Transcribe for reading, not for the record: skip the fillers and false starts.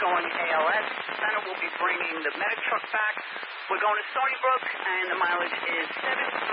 going ALS. Center will be bringing the medic truck back. We're going to Stony Brook, and the mileage is 7